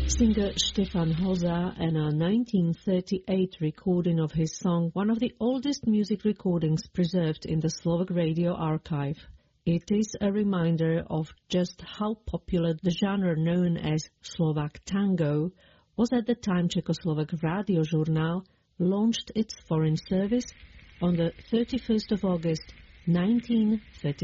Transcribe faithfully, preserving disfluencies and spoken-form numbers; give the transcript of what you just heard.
Singer Stefan Hoza and a nineteen thirty-eight recording of his song, one of the oldest music recordings preserved in the Slovak radio archive. It is a reminder of just how popular the genre known as Slovak tango was at the time Czechoslovak Radio Journal launched its foreign service on the thirty-first of August nineteen thirty-six.